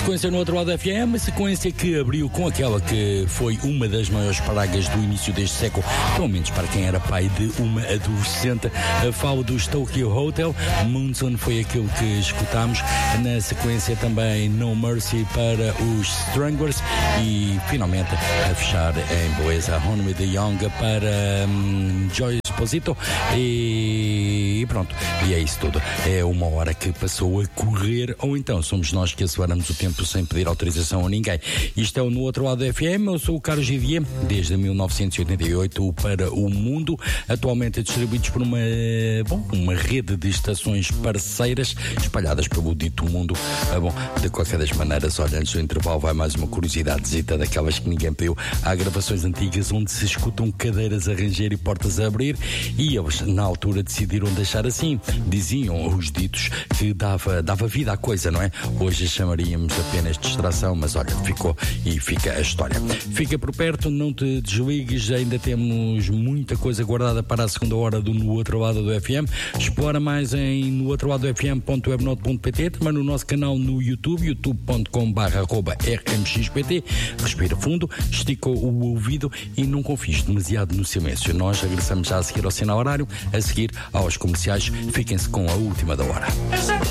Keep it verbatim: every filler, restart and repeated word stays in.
sequência no outro lado da F M, sequência que abriu com aquela que foi uma das maiores pragas do início deste século, pelo menos para quem era pai de uma adolescente. A fala dos Tokyo Hotel, Monsoon foi aquilo que escutámos. Na sequência também No Mercy para os Stranglers e finalmente a fechar em beleza Home with the Young para um, Joy Esposito e pronto, e é isso tudo. É uma hora que passou a correr, ou então somos nós que aceleramos o tempo sem pedir autorização a ninguém. Isto é o No Outro Lado da F M, eu sou o Carlos Givier, desde mil novecentos e oitenta e oito para o mundo, atualmente distribuídos por uma, bom, uma rede de estações parceiras espalhadas pelo dito mundo. Ah, bom, de qualquer das maneiras, olha, antes do intervalo vai mais uma curiosidadezita daquelas que ninguém pediu. Há gravações antigas onde se escutam cadeiras a ranger e portas a abrir, e eles na altura decidiram deixar assim. Diziam os ditos que dava, dava vida à coisa, não é? Hoje chamaríamos apenas de distração, mas olha, ficou e fica a história. Fica por perto, não te desligues, ainda temos muita coisa guardada para a segunda hora do No Outro Lado do F M. Explora mais em no outro lado do f m ponto webnode ponto p t, também no nosso canal no YouTube, youtube ponto com barra arroba r m x p t. Respira fundo, estica o ouvido e não confies demasiado no silêncio. Nós regressamos já a seguir ao sinal horário, a seguir aos comerciais. Fiquem-se com a última da hora.